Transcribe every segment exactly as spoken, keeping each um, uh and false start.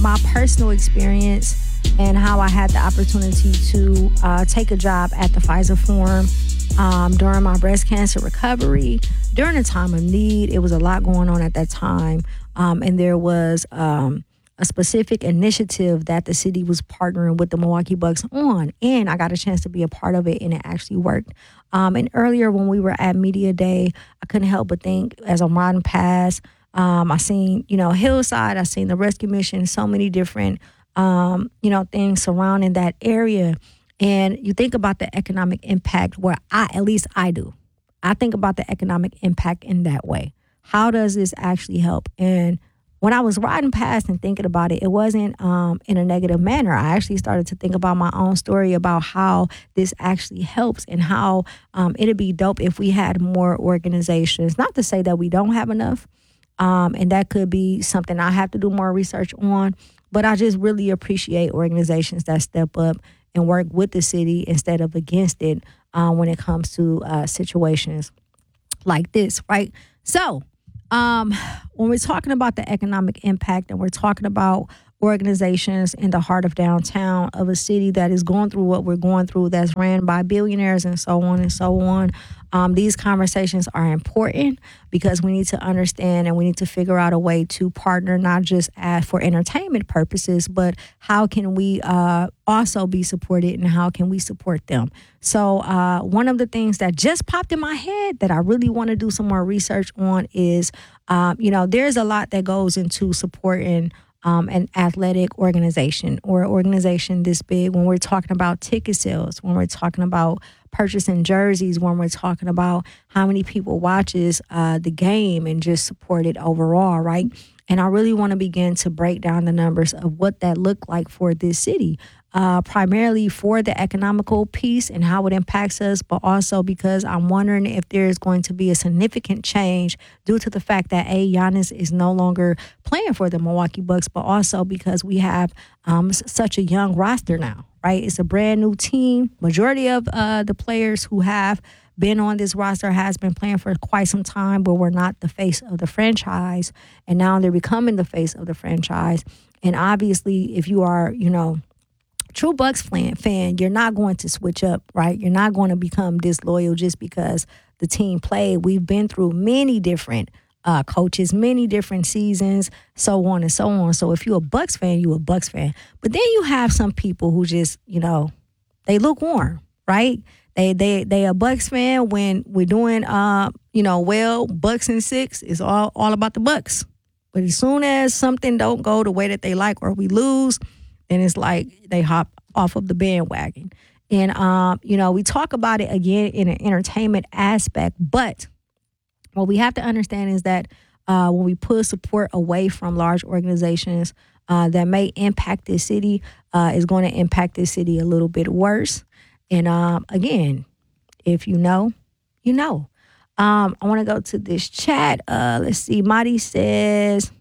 my personal experience and how I had the opportunity to uh, take a job at the Pfizer Forum um, during my breast cancer recovery, during a time of need. It was a lot going on at that time, um, and there was um, a specific initiative that the city was partnering with the Milwaukee Bucks on, and I got a chance to be a part of it, and it actually worked. Um, and earlier when we were at Media Day, I couldn't help but think as I'm riding past, um, I seen, you know, Hillside, I seen the Rescue Mission, so many different, um, you know, things surrounding that area. And you think about the economic impact where I, at least I do. I think about the economic impact in that way. How does this actually help? And when I was riding past and thinking about it, it wasn't um, in a negative manner. I actually started to think about my own story about how this actually helps and how um, it'd be dope if we had more organizations. Not to say that we don't have enough, um, and that could be something I have to do more research on, but I just really appreciate organizations that step up and work with the city instead of against it uh, when it comes to uh, situations like this, right? So, Um, when we're talking about the economic impact and we're talking about organizations in the heart of downtown of a city that is going through what we're going through, that's ran by billionaires and so on and so on, um, these conversations are important because we need to understand and we need to figure out a way to partner, not just as for entertainment purposes, but how can we uh, also be supported and how can we support them? So uh, one of the things that just popped in my head that I really want to do some more research on is, um, you know, there's a lot that goes into supporting Um, an athletic organization or an organization this big when we're talking about ticket sales, when we're talking about purchasing jerseys, when we're talking about how many people watches uh, the game and just support it overall, right? And I really want to begin to break down the numbers of what that looked like for this city, uh, primarily for the economical piece and how it impacts us, but also because I'm wondering if there's going to be a significant change due to the fact that, A, Giannis is no longer playing for the Milwaukee Bucks, but also because we have um, s- such a young roster now, right? It's a brand new team. Majority of uh, the players who have been on this roster has been playing for quite some time, but we're not the face of the franchise. And now they're becoming the face of the franchise. And obviously, if you are, you know, true Bucks fan, fan, you're not going to switch up, right? You're not going to become disloyal just because the team played. We've been through many different uh, coaches, many different seasons, so on and so on. So if you're a Bucks fan, you're a Bucks fan. But then you have some people who just, you know, they lukewarm, right? They they they a Bucks fan when we're doing, uh, you know, well, Bucks and six is all all about the Bucks. But as soon as something don't go the way that they like or we lose, then it's like they hop off of the bandwagon. And, um, you know, we talk about it again in an entertainment aspect, but what we have to understand is that uh, when we pull support away from large organizations uh, that may impact this city, uh, is going to impact this city a little bit worse. And um, again, if you know, you know. Um, I want to go to this chat. Uh, let's see. Marty says,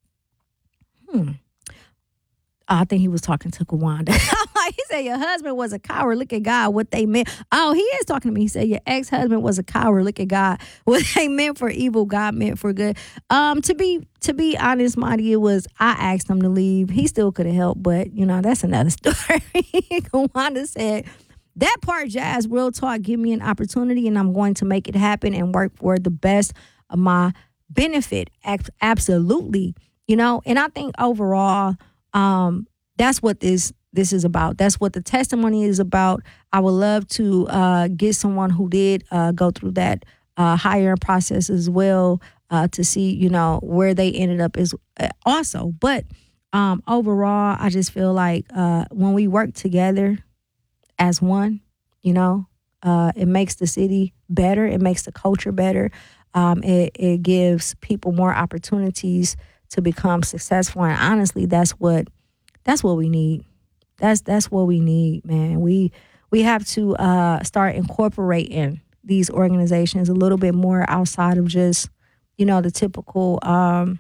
hmm. Oh, I think he was talking to Kawanda. He said, your husband was a coward. Look at God, what they meant. Oh, he is talking to me. He said, your ex-husband was a coward. Look at God. What they meant for evil, God meant for good. Um, to be to be honest, Marty, it was, I asked him to leave. He still could have helped, but, you know, that's another story. Kawanda said, that part, Jazz, real talk, give me an opportunity and I'm going to make it happen and work for the best of my benefit. Absolutely. You know, and I think overall, Um, that's what this this is about. That's what the testimony is about. I would love to uh, get someone who did uh, go through that uh, hiring process as well uh, to see, you know, where they ended up is uh, also. But um, overall, I just feel like uh, when we work together as one, you know, uh, it makes the city better. It makes the culture better. Um, it, it gives people more opportunities to become successful, and honestly, that's what that's what we need. That's that's what we need, man. We we have to uh, start incorporating these organizations a little bit more outside of just, you know, the typical um,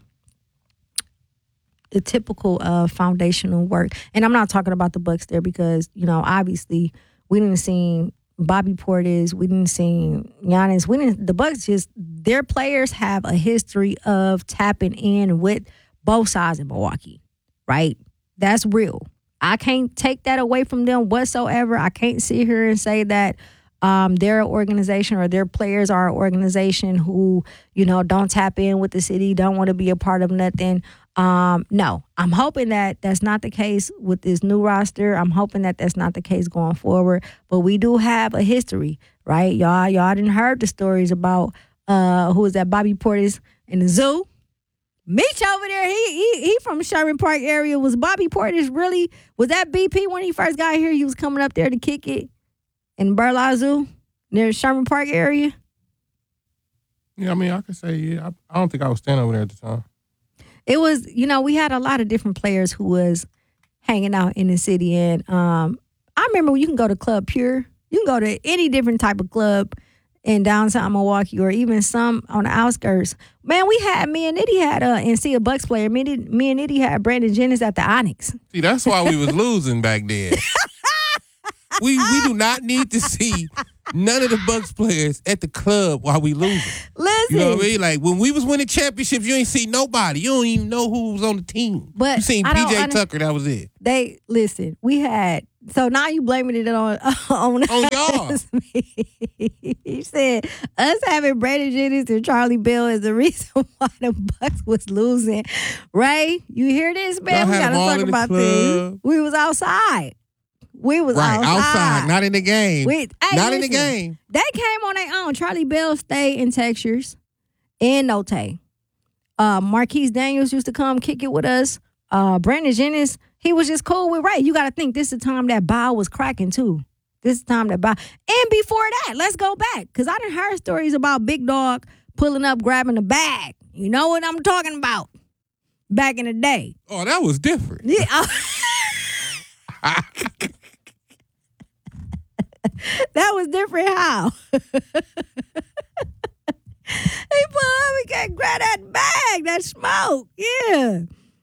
the typical uh, foundational work. And I'm not talking about the Bucks there because, you know, obviously we didn't see Bobby Portis, we didn't see Giannis. We didn't. The Bucks just, their players have a history of tapping in with both sides in Milwaukee, right? That's real. I can't take that away from them whatsoever. I can't sit here and say that um, their organization or their players are an organization who, you know, don't tap in with the city, don't want to be a part of nothing. Um, no, I'm hoping that that's not the case with this new roster. I'm hoping that that's not the case going forward. But we do have a history, right? Y'all, y'all didn't heard the stories about uh, who was that, Bobby Portis in the zoo. Meech over there, he, he he from Sherman Park area. Was Bobby Portis really, was that B P when he first got here? He was coming up there to kick it in Burla Zoo near Sherman Park area? Yeah, I mean, I could say, yeah. I, I don't think I was standing over there at the time. It was, you know, we had a lot of different players who was hanging out in the city. And um, I remember when you can go to Club Pure. You can go to any different type of club in downtown Milwaukee or even some on the outskirts. Man, we had, me and Nitty had, uh, and see a Bucks player, me, me and Nitty had Brandon Jennings at the Onyx. See, that's why we was losing back then. we we do not need to see none of the Bucks players at the club while we losing. Listen. You know what I mean? Like, when we was winning championships, you ain't see nobody. You don't even know who was on the team. But you seen I P J under- Tucker, that was it. They, listen, we had, so now you blaming it on on, on y'all. You said us having Brandon Jennings and Charlie Bell is the reason why the Bucks was losing. Ray, you hear this, man? Y'all we had gotta them all talk in the about club. this. We was outside. We was right, outside. outside, not in the game. We, hey, not listen, in the game. They came on their own. Charlie Bell stayed in Texas and Note. Uh, Marquise Daniels used to come kick it with us. Uh, Brandon Jennings, he was just cool with Ray. You got to think this is the time that Bow was cracking too. This is the time that Bow. And before that, let's go back. Because I done heard stories about Big Dog pulling up, grabbing the bag. You know what I'm talking about? Back in the day. Oh, that was different. Yeah. That was different how? He pulled up, we can't grab that bag, that smoke. Yeah.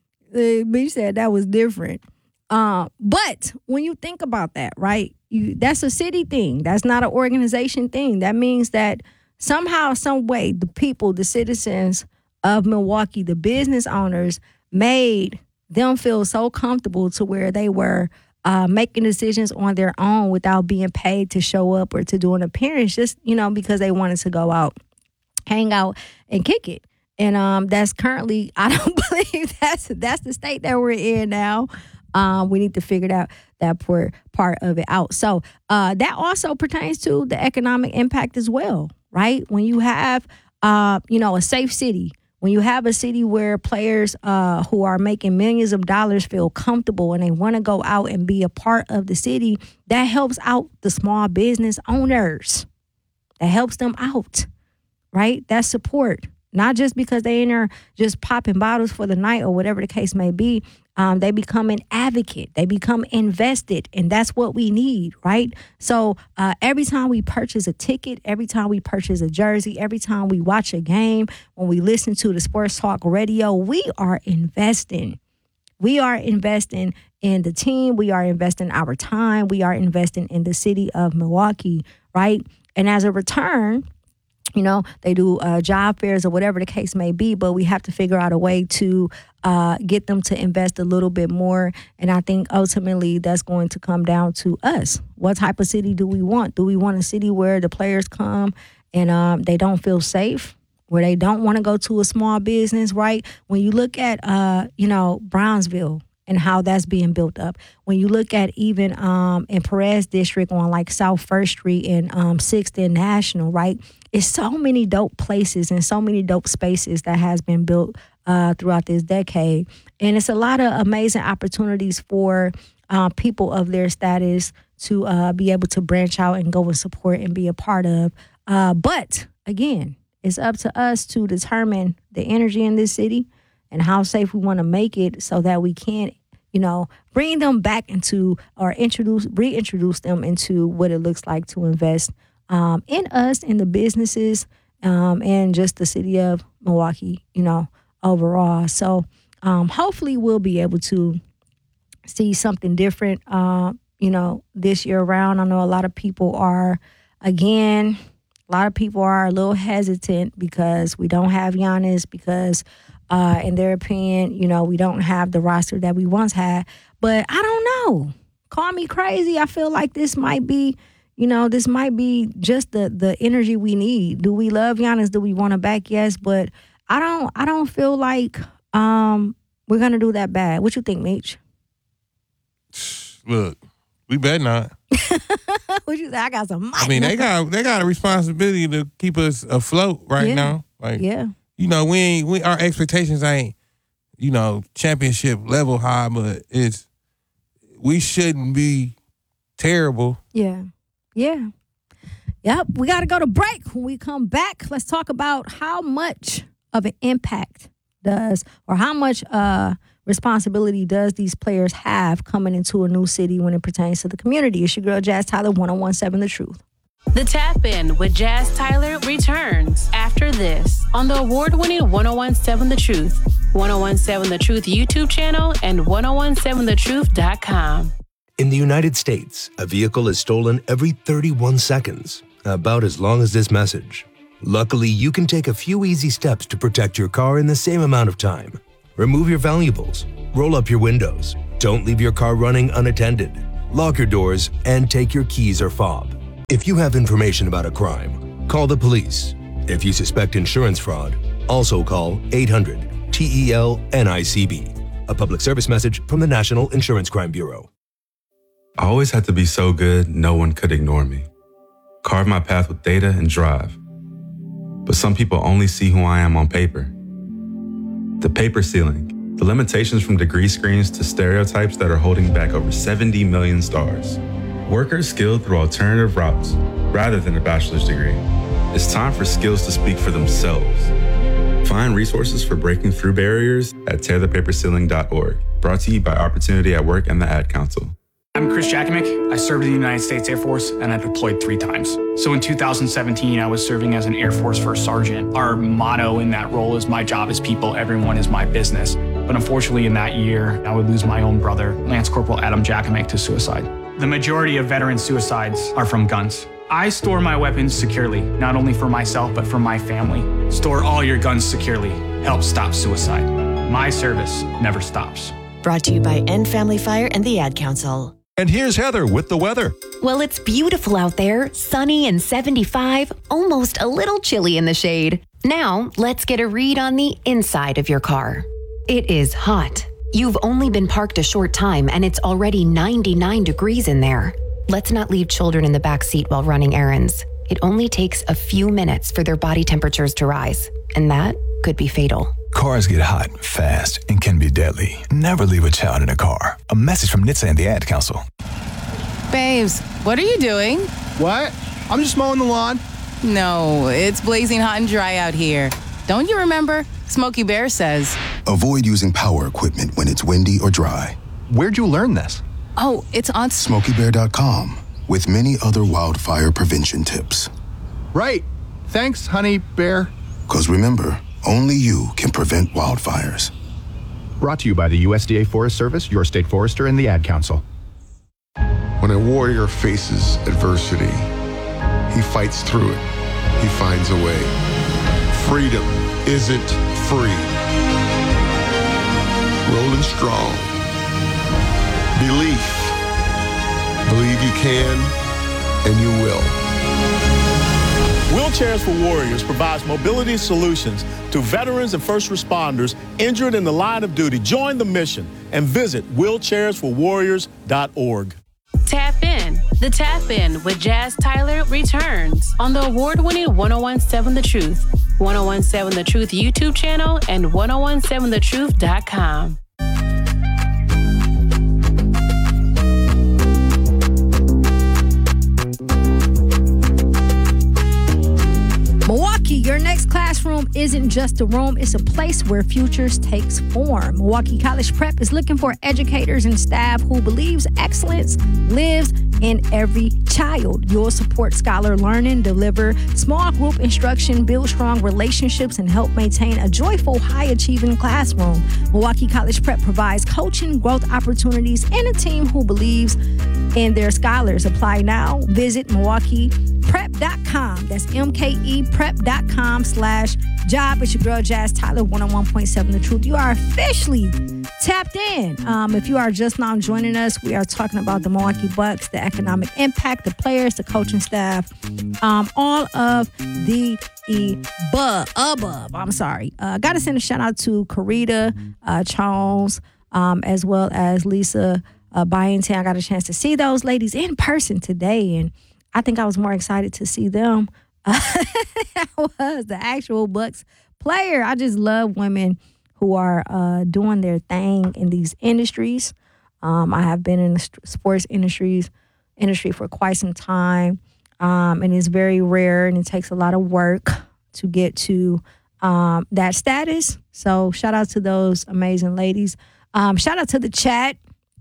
Uh, B said that was different. Uh, but when you think about that, right, you that's a city thing. That's not an organization thing. That means that somehow, some way, the people, the citizens of Milwaukee, the business owners, made them feel so comfortable to where they were uh, making decisions on their own without being paid to show up or to do an appearance, just, you know, because they wanted to go out, hang out, and kick it. And um, that's currently, I don't believe that's that's the state that we're in now. Um, we need to figure out that part, part of it out. So uh, that also pertains to the economic impact as well, right? When you have, uh, you know, a safe city, when you have a city where players uh, who are making millions of dollars feel comfortable and they want to go out and be a part of the city, that helps out the small business owners. That helps them out, right? That's support. Not just because they in there just popping bottles for the night or whatever the case may be. Um, they become an advocate. They become invested, and that's what we need, right? So uh, every time we purchase a ticket, every time we purchase a jersey, every time we watch a game, when we listen to the Sports Talk Radio, we are investing. We are investing in the team. We are investing our time. We are investing in the city of Milwaukee, right? And as a return, you know, they do uh, job fairs or whatever the case may be, but we have to figure out a way to uh, get them to invest a little bit more. And I think ultimately that's going to come down to us. What type of city do we want? Do we want a city where the players come and um, they don't feel safe, where they don't want to go to a small business, right? When you look at, uh, you know, Brownsville and how that's being built up. When you look at even um, in Perez District on like South First Street and um, sixth and National, right? It's so many dope places and so many dope spaces that has been built uh, throughout this decade. And it's a lot of amazing opportunities for uh, people of their status to uh, be able to branch out and go and support and be a part of. Uh, but again, it's up to us to determine the energy in this city and how safe we want to make it so that we can, you know, bring them back into or introduce, reintroduce them into what it looks like to invest um, in us, in the businesses, um, and just the city of Milwaukee, you know, overall. So um, hopefully we'll be able to see something different, uh, you know, this year around. I know a lot of people are, again, a lot of people are a little hesitant because we don't have Giannis, because Uh, in their opinion, you know, we don't have the roster that we once had. But I don't know. Call me crazy. I feel like this might be, you know, this might be just the the energy we need. Do we love Giannis? Do we want him back? Yes, but I don't. I don't feel like um, we're gonna do that bad. What you think, Meech? Look, we better not. What you say? I got some. I mean, they got they got a responsibility to keep us afloat right yeah. now. Like, yeah, you know, we ain't we, our expectations ain't, you know, championship level high, but it's we shouldn't be terrible. Yeah, yeah, yep. We got to go to break. When we come back, let's talk about how much of an impact does or how much uh. responsibility does these players have coming into a new city when it pertains to the community? It's your girl, Jazz Tyler, one oh one seven The Truth. The Tap In with Jazz Tyler returns after this on the award-winning one oh one seven The Truth, one oh one seven The Truth YouTube channel, and one oh one seven the truth dot com. In the United States, a vehicle is stolen every thirty-one seconds, about as long as this message. Luckily, you can take a few easy steps to protect your car in the same amount of time. Remove your valuables, roll up your windows, don't leave your car running unattended, lock your doors, and take your keys or fob. If you have information about a crime, call the police. If you suspect insurance fraud, also call eight hundred T E L N I C B. A public service message from the National Insurance Crime Bureau. I always had to be so good, no one could ignore me. Carve my path with data and drive. But some people only see who I am on paper. The paper ceiling, the limitations from degree screens to stereotypes that are holding back over seventy million stars. Workers skilled through alternative routes rather than a bachelor's degree. It's time for skills to speak for themselves. Find resources for breaking through barriers at tear the paper ceiling dot org. Brought to you by Opportunity at Work and the Ad Council. I'm Chris Jakovic. I served in the United States Air Force and I deployed three times. So in two thousand seventeen, I was serving as an Air Force First Sergeant. Our motto in that role is my job is people, everyone is my business. But unfortunately in that year, I would lose my own brother, Lance Corporal Adam Jakovic, to suicide. The majority of veteran suicides are from guns. I store my weapons securely, not only for myself, but for my family. Store all your guns securely. Help stop suicide. My service never stops. Brought to you by End Family Fire and the Ad Council. And here's Heather with the weather. Well, it's beautiful out there, sunny and seventy-five, almost a little chilly in the shade. Now, let's get a read on the inside of your car. It is hot. You've only been parked a short time and it's already ninety-nine degrees in there. Let's not leave children in the back seat while running errands. It only takes a few minutes for their body temperatures to rise, and that could be fatal. Cars get hot, fast, and can be deadly. Never leave a child in a car. A message from N H T S A and the Ad Council. Babes, what are you doing? What? I'm just mowing the lawn. No, it's blazing hot and dry out here. Don't you remember? Smokey Bear says. Avoid using power equipment when it's windy or dry. Where'd you learn this? Oh, it's on Smokey Bear dot com with many other wildfire prevention tips. Right. Thanks, honey bear. Because remember, only you can prevent wildfires. Brought to you by the U S D A Forest Service, your state forester, and the Ad Council. When a warrior faces adversity, he fights through it. He finds a way. Freedom isn't free. Rolling strong. Belief. Believe you can, and you will. Wheelchairs for Warriors provides mobility solutions to veterans and first responders injured in the line of duty. Join the mission and visit wheelchairs for warriors dot org. Tap In. The Tap In with Jazz Tyler returns on the award-winning one oh one seven The Truth, one oh one seven The Truth YouTube channel, and one oh one seven the truth dot com. Milwaukee, your next classroom isn't just a room, it's a place where futures takes form. Milwaukee College Prep is looking for educators and staff who believes excellence lives in every child. You'll support scholar learning, deliver small group instruction, build strong relationships, and help maintain a joyful, high-achieving classroom. Milwaukee College Prep provides coaching, growth opportunities, and a team who believes in their scholars. Apply now. Visit Milwaukee Prep dot com. That's M K E Prep dot com slash job. It's your girl, Jazz Tyler, one oh one point seven The Truth. You are officially tapped in. Um, if you are just now joining us, we are talking about the Milwaukee Bucks, the economic impact, the players, the coaching staff, um, all of the above. above I'm sorry. I uh, got to send a shout out to Karita uh, Charles, um, as well as Lisa uh, Byington. I got a chance to see those ladies in person today, and I think I was more excited to see them uh, than I was the actual Bucks player. I just love women who are uh, doing their thing in these industries. Um, I have been in the sports industries industry for quite some time, um, and it's very rare, and it takes a lot of work to get to um, that status. So shout out to those amazing ladies. Um, shout out to the chat.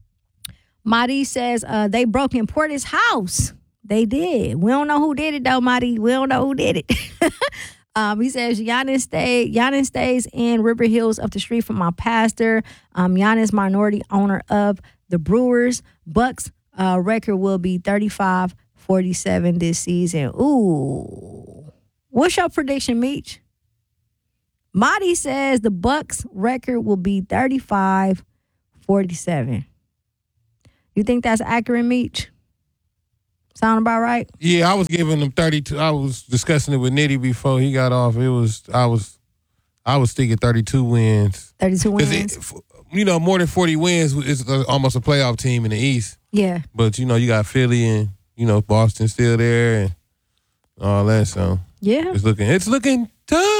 Madi says uh, they broke in Portis' house. They did. We don't know who did it though, Madi. We don't know who did it. Um, he says, Giannis, stay, Giannis stays in River Hills up the street from my pastor. Um, Giannis, minority owner of the Brewers. Bucks uh, record will be thirty-five forty-seven this season. Ooh. What's your prediction, Meech? Marty says the Bucks record will be thirty-five forty-seven. You think that's accurate, Meech? Sound about right? Yeah, I was giving them thirty-two. I was discussing it with Nitty before he got off. It was I was I was thinking thirty-two wins. thirty-two wins. It, you know, more than forty wins is almost a playoff team in the East. Yeah. But you know, you got Philly and you know Boston still there and all that. So yeah, it's looking it's looking tough.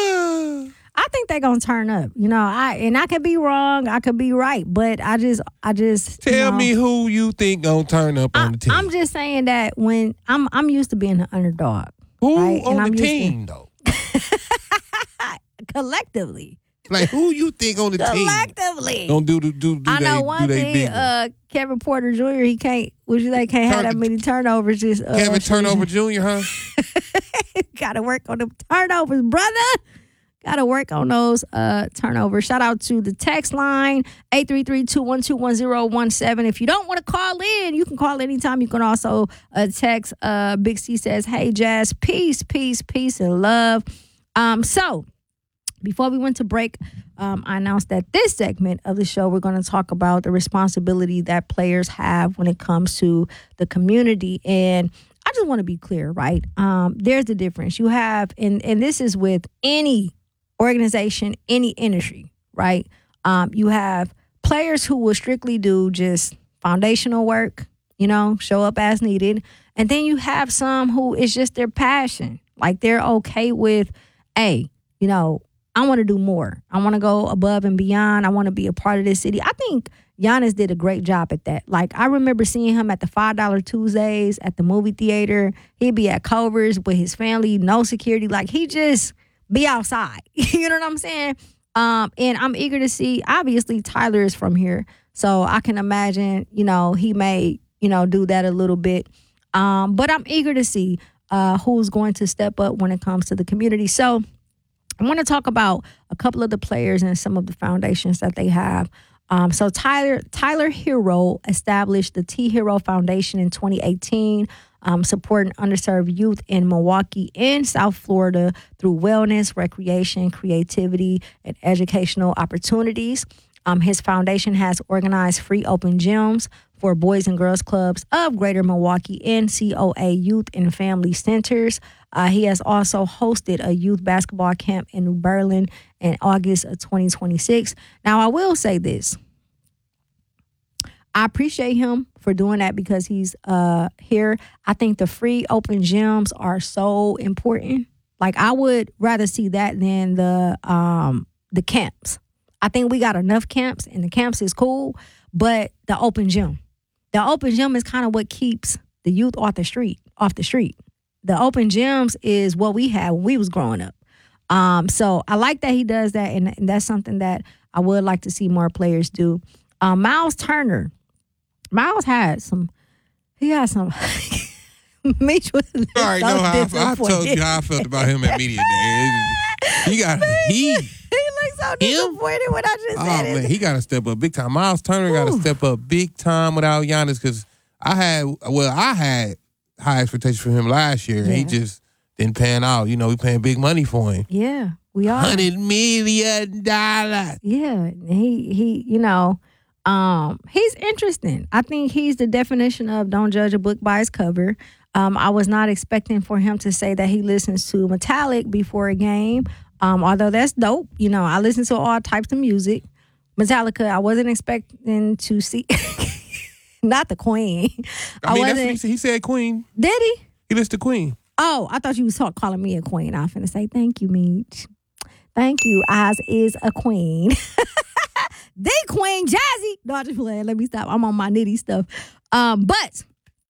I think they're gonna turn up. You know, I and I could be wrong, I could be right, but I just, I just tell you know, me who you think gonna turn up on I, the team. I'm just saying that when I'm, I'm used to being an underdog. Who right? on and I'm the used team to, though? Collectively. Like who you think on the team? Collectively. Don't do do do. do I know they, one do thing. Uh, Kevin Porter Junior He can't. What you say? Can't Turn, have that many turnovers. Just uh, Kevin Turnover Junior Huh? Got to work on the turnovers, brother. Got to work on those uh, turnovers. Shout out to the text line, eight three three, two one two, one zero one seven. If you don't want to call in, you can call anytime. You can also uh, text. Uh, Big C says, hey, Jazz, peace, peace, peace, and love. Um, so before we went to break, um, I announced that this segment of the show, we're going to talk about the responsibility that players have when it comes to the community. And I just want to be clear, right? Um, there's a difference. You have, and, and this is with any organization, any industry, right? Um, you have players who will strictly do just foundational work, you know, show up as needed. And then you have some who it's just their passion. Like they're okay with, hey, you know, I want to do more. I want to go above and beyond. I want to be a part of this city. I think Giannis did a great job at that. Like, I remember seeing him at the five dollar Tuesdays at the movie theater. He'd be at Culver's with his family, no security. Like, he just be outside. You know what I'm saying? Um, and I'm eager to see, obviously, Tyler is from here. So I can imagine, you know, he may, you know, do that a little bit. Um, but I'm eager to see uh, who's going to step up when it comes to the community. So I want to talk about a couple of the players and some of the foundations that they have. Um, so Tyler Tyler Hero established the T Hero Foundation in twenty eighteen, um, supporting underserved youth in Milwaukee and South Florida through wellness, recreation, creativity, and educational opportunities. Um, his foundation has organized free open gyms for Boys and Girls Clubs of Greater Milwaukee and C O A Youth and Family Centers. Uh, he has also hosted a youth basketball camp in New Berlin in August of twenty twenty-six. Now, I will say this. I appreciate him for doing that because he's uh, here. I think the free open gyms are so important. Like, I would rather see that than the um, the camps. I think we got enough camps, and the camps is cool, but the open gym. The open gym is kind of what keeps the youth off the street, off the street. The open gyms is what we had when we was growing up. Um, so I like that he does that, and, and that's something that I would like to see more players do. Um, Miles Turner. Miles had some He got some. Mitch was You already so know how I, I disappointed. told you how I felt about him at media day. He got he. He looked so disappointed when I just Oh said man, it. he got to step up big time. Miles Turner got to step up big time without Giannis because I had well, I had high expectations for him last year. Yeah. He just didn't pan out. You know, we paying big money for him. Yeah, we are. Hundred million dollars. Yeah, he he, you know, um, he's interesting. I think he's the definition of don't judge a book by its cover. Um, I was not expecting for him to say that he listens to Metallic before a game. Um, although that's dope. You know, I listen to all types of music. Metallica, I wasn't expecting to see. Not the Queen. I mean, I that's wasn't. what he said. He said Queen. Did he? He listened to Queen. Oh, I thought you was talk, calling me a queen. I was finna say thank you, Meech. Thank you. Oz is a queen. The queen, Jazzy. No, I just playing. Let me stop. I'm on my nitty stuff. Um, but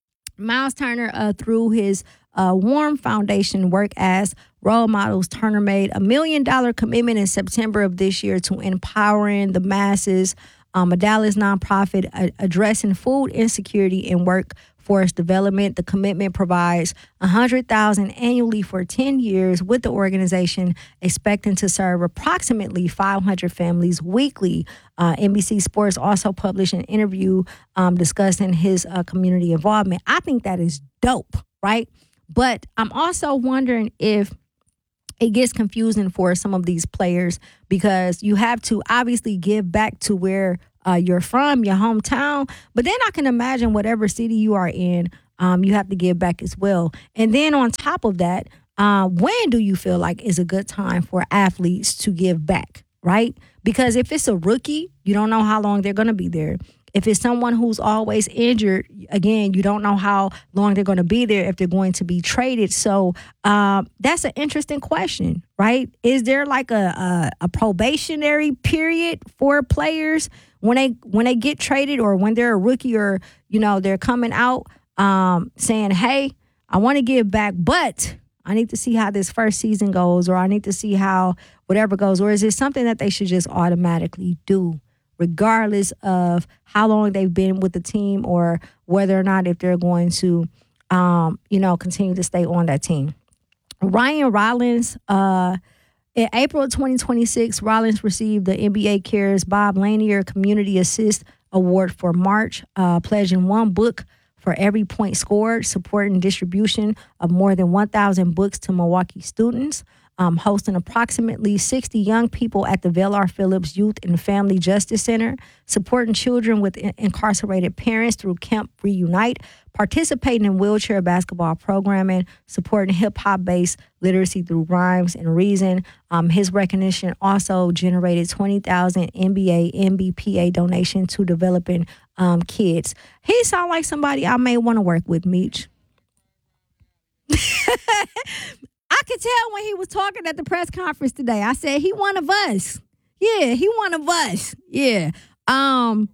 Miles Turner, uh, through his uh, Warm Foundation work as role models, Turner made a million dollar commitment in September of this year to empowering the masses. Um, a Dallas nonprofit uh, addressing food insecurity and workforce development. The commitment provides one hundred thousand dollars annually for ten years, with the organization expecting to serve approximately five hundred families weekly. Uh, N B C Sports also published an interview um, discussing his uh, community involvement. I think that is dope, right? But I'm also wondering if it gets confusing for some of these players because you have to obviously give back to where uh, you're from, your hometown. But then I can imagine whatever city you are in, um, you have to give back as well. And then on top of that, uh, when do you feel like is a good time for athletes to give back, right? Because if it's a rookie, you don't know how long they're going to be there. If it's someone who's always injured, again, you don't know how long they're going to be there if they're going to be traded. So um, that's an interesting question, right? Is there like a, a a probationary period for players when they when they get traded or when they're a rookie or, you know, they're coming out um, saying, hey, I want to give back, but I need to see how this first season goes, or I need to see how whatever goes, or is it something that they should just automatically do, regardless of how long they've been with the team or whether or not if they're going to, um, you know, continue to stay on that team. Ryan Rollins, uh, in April of twenty twenty-six, Rollins received the N B A Cares Bob Lanier Community Assist Award for March, uh, pledging one book for every point scored, supporting distribution of more than one thousand books to Milwaukee students. Um, hosting approximately sixty young people at the Vail R. Phillips Youth and Family Justice Center, supporting children with in- incarcerated parents through Camp Reunite, participating in wheelchair basketball programming, supporting hip-hop-based literacy through Rhymes and Reason. Um, his recognition also generated twenty thousand N B A N B P A donation to developing um, kids. He sounds like somebody I may want to work with, Meech. I could tell when he was talking at the press conference today. I said, he one of us. Yeah, he one of us. Yeah. Um,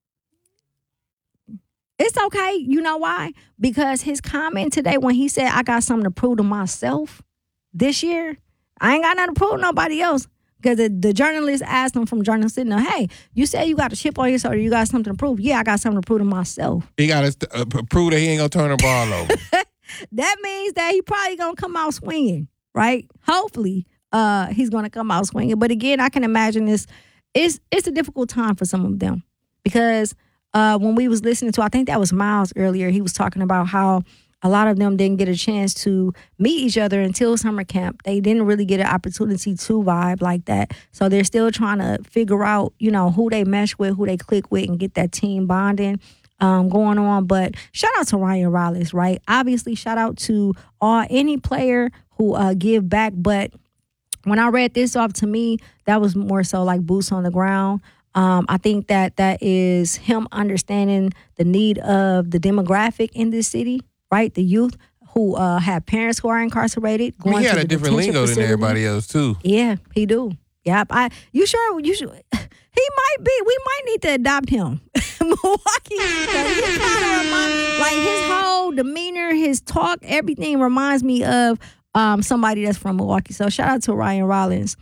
it's okay. You know why? Because his comment today when he said, I got something to prove to myself this year, I ain't got nothing to prove to nobody else. Because the, the journalist asked him from Journal Sentinel, hey, you said you got a chip on your shoulder, you got something to prove. Yeah, I got something to prove to myself. He got to uh, prove that he ain't going to turn the ball over. That means that he probably going to come out swinging, right? Hopefully uh, he's going to come out swinging. But again, I can imagine this. It's, it's a difficult time for some of them. Because uh, when we was listening to, I think that was Miles earlier, he was talking about how a lot of them didn't get a chance to meet each other until summer camp. They didn't really get an opportunity to vibe like that. So they're still trying to figure out, you know, who they mesh with, who they click with, and get that team bonding um, going on. But shout out to Ryan Rollins, right? Obviously, shout out to all any player who uh, give back. But when I read this off, to me, that was more so like boots on the ground. Um, I think that that is him understanding the need of the demographic in this city. Right, the youth who uh, have parents who are incarcerated. I mean, Going he had to a the different detention lingo facility. than everybody else too. Yeah, he do. Yep. I. You sure? You should. He might be. We might need to adopt him. Milwaukee. He kind of remind, like his whole demeanor, his talk, everything reminds me of um, somebody that's from Milwaukee. So shout out to Ryan Rollins.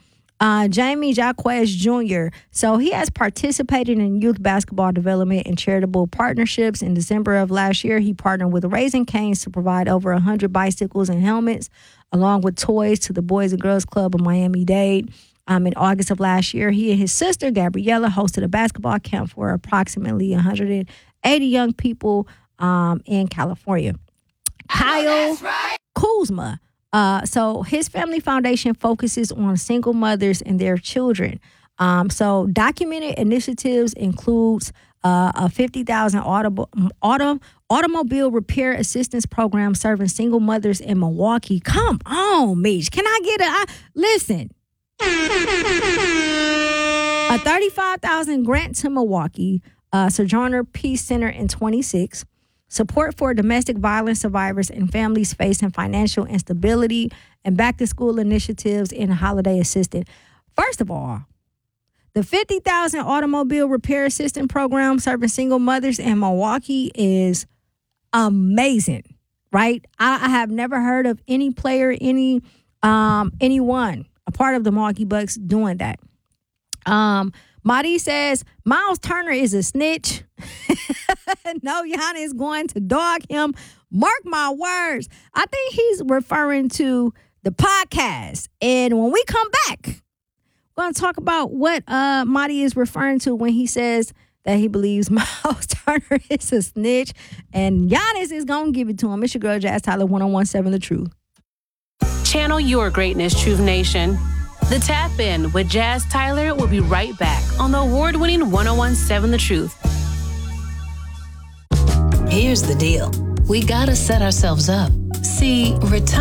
Uh, Jamie Jaquez Junior So he has participated in youth basketball development and charitable partnerships. In December of last year, he partnered with Raising Cane's to provide over one hundred bicycles and helmets, along with toys to the Boys and Girls Club of Miami-Dade. Um, in August of last year, he and his sister, Gabriella, hosted a basketball camp for approximately one hundred eighty young people um, in California. Kyle right. Kuzma. Uh, so his family foundation focuses on single mothers and their children. Um, so documented initiatives includes uh, a fifty thousand auto, auto, automobile repair assistance program serving single mothers in Milwaukee. Come on, Mitch. Can I get a I, listen? A thirty-five thousand grant to Milwaukee uh, Sojourner Peace Center in twenty-six. Support for domestic violence survivors and families facing financial instability, and back-to-school initiatives and holiday assistance. First of all, the fifty thousand automobile repair assistance program serving single mothers in Milwaukee is amazing, right? I, I have never heard of any player, any um, anyone, a part of the Milwaukee Bucks doing that. Um, Marty says, Miles Turner is a snitch. No, Giannis is going to dog him. Mark my words. I think he's referring to the podcast. And when we come back, we're going to talk about what uh, Marty is referring to when he says that he believes Miles Turner is a snitch. And Giannis is going to give it to him. It's your girl, Jazz Tyler, one oh one point seven The Truth. Channel your greatness, Truth Nation. The Tap In with Jazz Tyler will be right back on the award-winning one oh one point seven The Truth. Here's the deal. We gotta set ourselves up. See, retire.